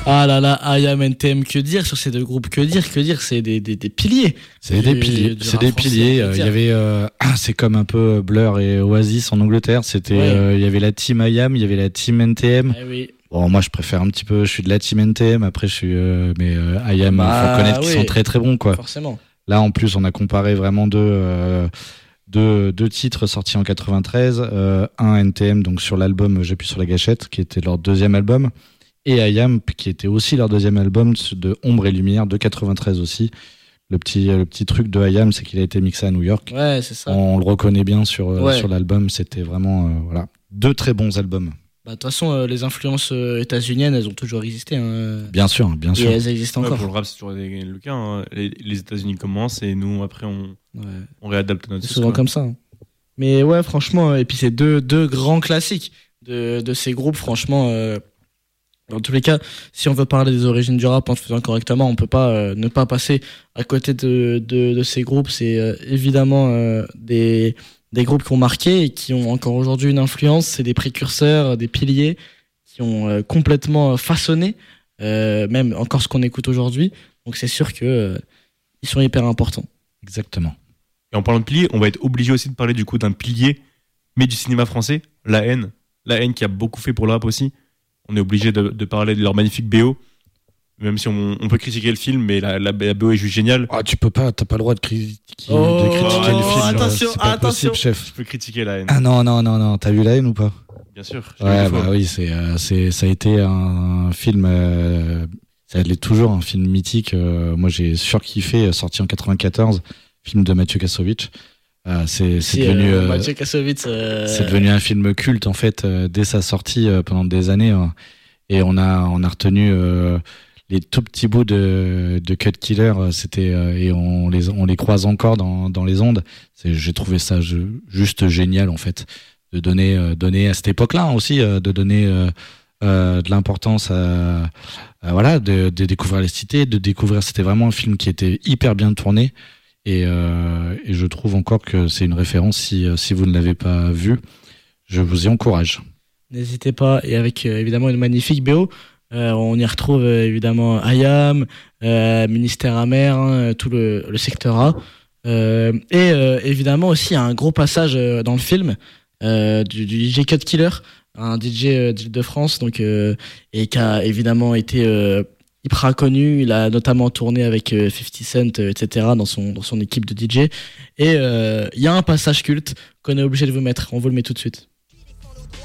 Ah là là, IAM, NTM, que dire sur ces deux groupes, que dire, c'est des piliers. C'est des piliers, il y avait, c'est comme un peu Blur et Oasis en Angleterre, c'était, il y avait la team IAM, il y avait la team NTM. Oui. Bon, moi je préfère un petit peu, je suis de la team NTM, après je suis, mais IAM, il faut reconnaître qu'ils sont très très bons, quoi. Forcément. Là en plus on a comparé vraiment deux titres sortis en 93, un NTM donc sur l'album J'appuie sur la gâchette qui était leur deuxième album, et IAM qui était aussi leur deuxième album de Ombre et Lumière de 93 aussi. Le petit truc de IAM, c'est qu'il a été mixé à New York. Ouais, c'est ça. On le reconnaît bien sur l'album, c'était vraiment voilà, deux très bons albums. De toute façon, les influences états-uniennes, elles ont toujours existé. Hein. Bien sûr. Et elles existent encore. Pour le rap, c'est toujours le cas. Hein. Les États-Unis commencent et nous, après, on réadapte notre C'est souvent comme ça. Hein. Mais ouais, franchement, et puis c'est deux grands classiques de ces groupes, franchement. Dans tous les cas, si on veut parler des origines du rap en le faisant correctement, on peut pas ne pas passer à côté de ces groupes. C'est évidemment des groupes qui ont marqué et qui ont encore aujourd'hui une influence. C'est des précurseurs, des piliers qui ont complètement façonné même encore ce qu'on écoute aujourd'hui. Donc c'est sûr que ils sont hyper importants. Exactement. Et en parlant de piliers, on va être obligé aussi de parler du coup d'un pilier, mais du cinéma français, La Haine. La Haine qui a beaucoup fait pour le rap aussi. On est obligé de parler de leur magnifique BO. Même si on peut critiquer le film, mais la BO est juste géniale. Ah, t'as pas le droit de critiquer le film. Attention, c'est pas possible, chef. Je peux critiquer La Haine. Ah non, t'as vu La Haine ou pas? Bien sûr. Ouais, bah oui, ça a été un film, ça l'est toujours un film mythique. Moi, j'ai surkiffé, sorti en 94, film de Mathieu Kassovitch. C'est devenu Mathieu Kassovitz, c'est devenu un film culte en fait dès sa sortie pendant des années, et on a retenu les tout petits bouts de Cut Killer, c'était et on les croise encore dans les ondes. J'ai trouvé ça juste génial en fait, de donner à cette époque-là aussi, de donner de l'importance à voilà, de découvrir les cités, de découvrir. C'était vraiment un film qui était hyper bien tourné. Et je trouve encore que c'est une référence. Si vous ne l'avez pas vu, je vous y encourage. N'hésitez pas. Et avec évidemment une magnifique BO, on y retrouve évidemment IAM, Ministère Amer, hein, tout le secteur A, et évidemment aussi un gros passage dans le film du DJ Cut Killer, un DJ d'Île-de-France, donc et qui a évidemment été hyper connu. Il a notamment tourné avec 50 Cent, etc. dans son équipe de DJ. Et il y a un passage culte qu'on est obligé de vous mettre. On vous le met tout de suite.